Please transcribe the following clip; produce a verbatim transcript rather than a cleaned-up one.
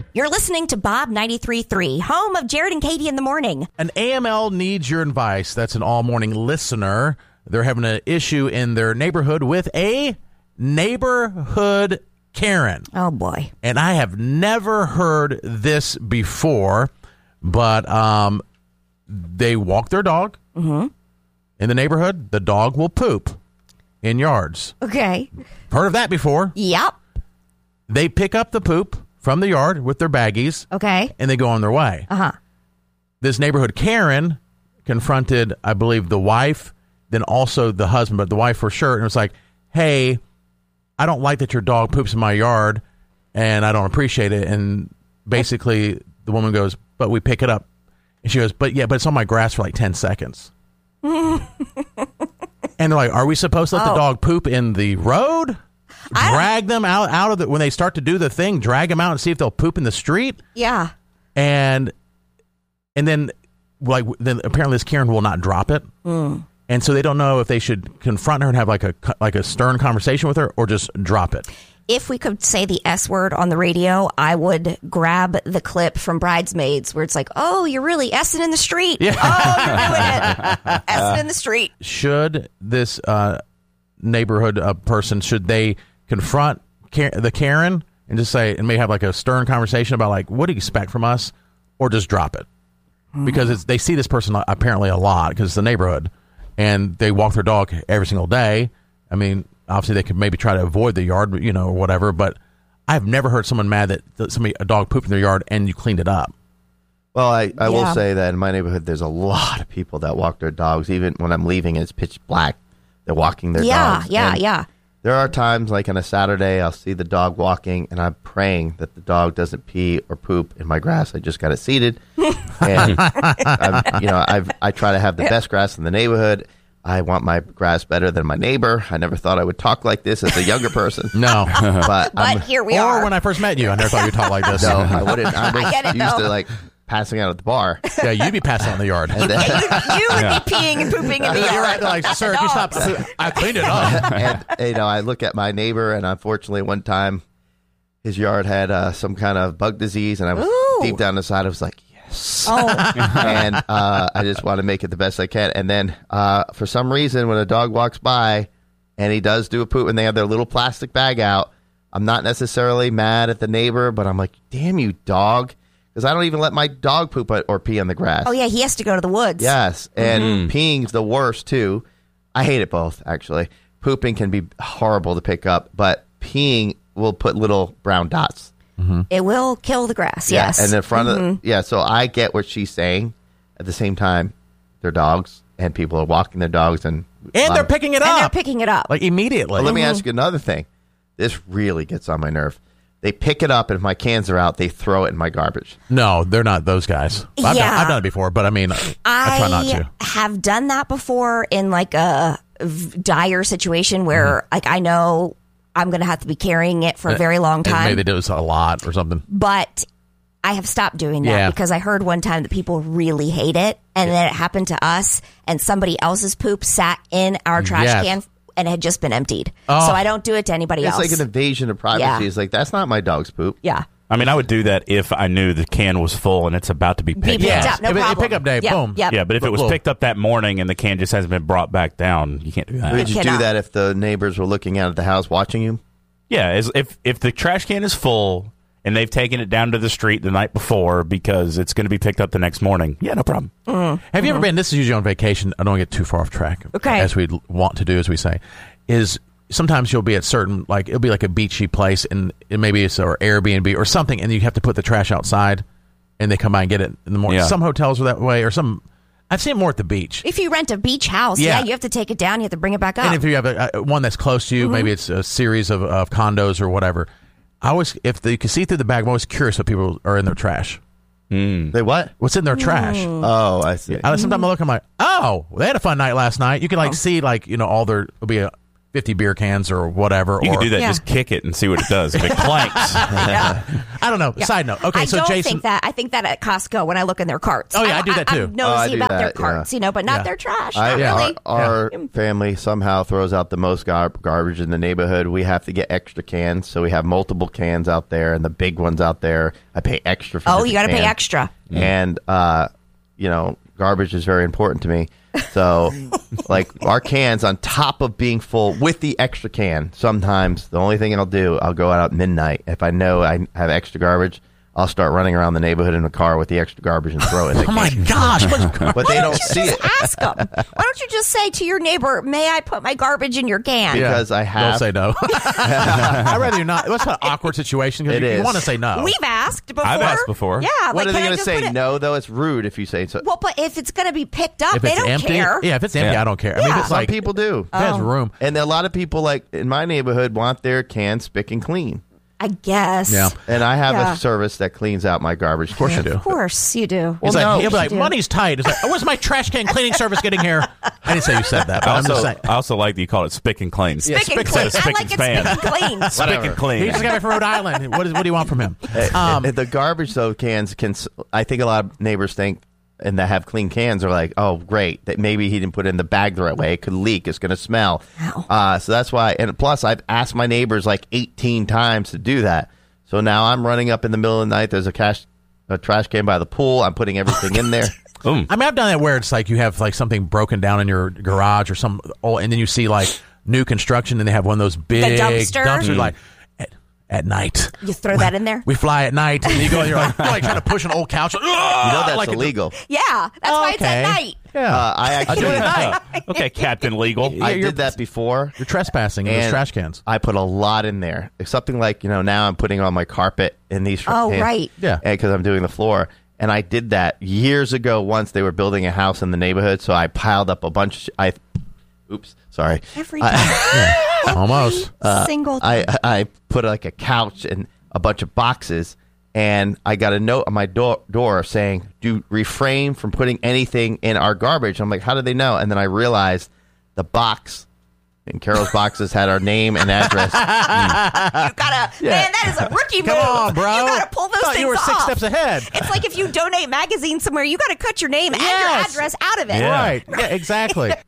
You're listening to Bob ninety-three point three, home of Jared and Katie in the morning. An A M L needs your advice. That's an all-morning listener. They're having an issue in their neighborhood with a neighborhood Karen. Oh, boy. And I have never heard this before, but um, they walk their dog mm-hmm. in the neighborhood. The dog will poop in yards. Okay. Heard of that before? Yep. They pick up the poop from the yard with their baggies. Okay. And they go on their way. Uh-huh. This neighborhood Karen confronted, I believe, the wife, then also the husband, but the wife for sure. And it was like, hey, I don't like that your dog poops in my yard, and I don't appreciate it. And basically, the woman goes, but we pick it up. And she goes, but yeah, but it's on my grass for like ten seconds. And they're like, are we supposed to let oh. the dog poop in the road? Drag them out, out of the, when they start to do the thing, drag them out and see if they'll poop in the street? Yeah. And and then, like, then apparently this Karen will not drop it. Mm. And so they don't know if they should confront her and have like a like a stern conversation with her or just drop it. If we could say the S word on the radio, I would grab the clip from Bridesmaids where it's like, oh, you're really S'ing in the street. Yeah. Oh, you're doing it. S'ing in the street. Should this uh, neighborhood uh, person, should they confront Ka- the Karen and just say, and may have like a stern conversation about like, what do you expect from us? Or just drop it? Mm-hmm. Because it's, they see this person apparently a lot because it's the neighborhood. And they walk their dog every single day. I mean, obviously they could maybe try to avoid the yard, you know, or whatever. But I've never heard someone mad that, that somebody a dog pooped in their yard and you cleaned it up. Well, I, I yeah. will say that in my neighborhood, there's a lot of people that walk their dogs. Even when I'm leaving and it's pitch black, they're walking their yeah, dogs. Yeah, and yeah, yeah. There are times, like on a Saturday, I'll see the dog walking, and I'm praying that the dog doesn't pee or poop in my grass. I just got it seeded, and I'm, you know, I've I try to have the best grass in the neighborhood. I want my grass better than my neighbor. I never thought I would talk like this as a younger person. No, but, but I'm, here we or are. Or when I first met you, I never thought you'd talk like this. No, I wouldn't. I was I get it, used though. to like passing out at the bar. Yeah, you'd be passing out in the yard. And then, you would be peeing and pooping in the yard. You're right. They're like, sir, if you stop, I cleaned it up. and you know, I look at my neighbor, and unfortunately, one time his yard had uh, some kind of bug disease, and I was Ooh. deep down inside. I was like, yes. Oh. and uh, I just want to make it the best I can. And then, uh, for some reason, when a dog walks by and he does do a poop, and they have their little plastic bag out, I'm not necessarily mad at the neighbor, but I'm like, damn you, dog. Because I don't even let my dog poop or pee on the grass. Oh, yeah, he has to go to the woods. Yes, and Mm-hmm. peeing's the worst, too. I hate it both, actually. Pooping can be horrible to pick up, but peeing will put little brown dots. Mm-hmm. It will kill the grass, Yeah, yes. and in front Mhm. of... Yeah, so I get what she's saying. At the same time, they're dogs, and people are walking their dogs, and... And they're picking it And they're up. picking it up. Like immediately. Well, let me ask you another thing. This really gets on my nerve. They pick it up, and if my cans are out, they throw it in my garbage. No, they're not those guys. I've, Yeah. done, I've done it before, but I mean, I, I try not to. have done that before in like a v- dire situation where Mm-hmm. like I know I'm going to have to be carrying it for a very long And time. maybe they do this a lot or something. But I have stopped doing that Yeah. because I heard one time that people really hate it. And then it happened to us, and somebody else's poop sat in our trash Yes. can and it had just been emptied. Oh. So I don't do it to anybody It's else. like an invasion of privacy. Yeah. It's like, that's not my dog's poop. yeah. I mean, I would do that if I knew the can was full and it's about to be Be picked picked up. up, no If it- problem. pick up day, Yep, boom. Yep. Yeah, but if it was Look. picked up that morning and the can just hasn't been brought back down, you can't do that. Would you cannot. do that if the neighbors were looking out at the house watching you? Yeah, as, if if the trash can is full and they've taken it down to the street the night before because it's going to be picked up the next morning, yeah, no problem. Have you ever been, this is usually on vacation, I don't get too far off track, Okay. as we want to do, as we say, is sometimes you'll be at certain, like, it'll be like a beachy place, and it maybe it's or Airbnb or something, and you have to put the trash outside, and they come by and get it in the morning. Yeah. Some hotels are that way, or some, I've seen it more at the beach. If you rent a beach house, yeah. Yeah. you have to take it down. You have to bring it back up. And if you have a, a, one that's close to you, maybe it's a series of, of condos or whatever, I always, if the, you can see through the bag, I'm always curious what people are in their trash. They what? What's in their trash? Oh, I see. I, sometimes I look, I'm like, oh, they had a fun night last night. You can like see, like, you know, all their, it'll be a, fifty beer cans or whatever. You or, can do that. Yeah. Just kick it and see what it does. If it clanks. Yeah. I don't know. Yeah. Side note. Okay, I so don't Jason. think that. I think that at Costco when I look in their carts. Oh, yeah, I do that too. I'm nosy Oh, I do about their that, carts, yeah. you know, but not Yeah. their trash. I, not really. Our, our family somehow throws out the most gar- garbage in the neighborhood. We have to get extra cans, so we have multiple cans out there, and the big ones out there. I pay extra for Oh, different you got to pay cans. extra. And, uh, you know, garbage is very important to me. So, like, our cans on top of being full with the extra can, sometimes the only thing I'll do, I'll go out at midnight. If I know I have extra garbage, I'll start running around the neighborhood in a car with the extra garbage and throw it in the Oh my can. gosh! What- But they don't see it Ask them. Why don't you just say to your neighbor, "May I put my garbage in your can?" Yeah. because I They'll have. say no. I'd rather you not. That's an awkward situation because It you, you is. want to say no. We've asked before. I've asked before. Yeah. What like, are they can I going to just say? put it- No, though. It's rude if you say so. Well, but if it's going to be picked up, if they it's don't empty, care. yeah. If it's empty, Yeah. I don't care. I mean, if Yeah. it's Some like people do. if it has room. And a lot of people, like in my neighborhood, want their cans spick and clean. I guess. Yeah. And I have Yeah. a service that cleans out my garbage. Of course you do. Of course you do. He's Well, like, no, he'll be like, you do. money's tight. It's like, oh, where's my trash can cleaning service getting here? I didn't say you said that, but I I'm just also, saying. I also like that you call it spick and clean. Yeah, Spick and spick clean. and I spick like and it span. spick and clean. Spick and clean. He just got me from Rhode Island. What, is, what do you want from him? Um, And the garbage though cans can. s- I think a lot of neighbors think, and that have clean cans are like, oh, great, that maybe he didn't put it in the bag the right way. It could leak. It's going to smell. Ow. Uh, so that's why. And plus, I've asked my neighbors like eighteen times to do that. So now I'm running up in the middle of the night. There's a cash, a trash can by the pool. I'm putting everything in there. Boom. I mean, I've done that where it's like you have like something broken down in your garage or some, oh, and then you see like new construction and they have one of those big dumpster? dumpsters like at, at night. You throw that in there? We fly at night, and you go, you're like, you're like trying to push an old couch. You You know that's like illegal. Yeah. That's why it's Okay. at night. Yeah, Uh, I I actually do it at night. Okay, Captain Legal. I you're- did that before. You're trespassing in those And trash cans. I put a lot in there. It's something like, you know, now I'm putting on my carpet in these. Oh, and- right. Yeah. Because I'm doing the floor. And I did that years ago once they were building a house in the neighborhood. So I piled up a bunch of. Sh- I, oops, sorry. Every I- time. Almost. Single I, I put like a couch and a bunch of boxes. And I got a note on my door, door saying, do refrain from putting anything in our garbage. I'm like, how did they know? And then I realized the box in Carol's boxes had our name and address. You gotta, man, that is a rookie Come move. on, bro. You gotta pull those Thought things you were off. six steps ahead. It's like if you donate magazines somewhere, you gotta cut your name and Yes. your address out of it. Yeah. Right. Yeah, exactly.